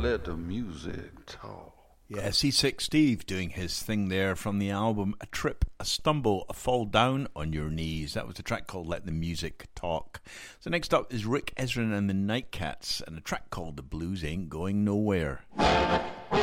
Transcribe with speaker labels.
Speaker 1: let the music talk.
Speaker 2: Yeah, C6 Steve doing his thing there from the album A Trip, A Stumble, A Fall Down on Your Knees. That was the track called Let the Music Talk. So next up is Rick Ezrin and the Nightcats and a track called The Blues Ain't Going Nowhere.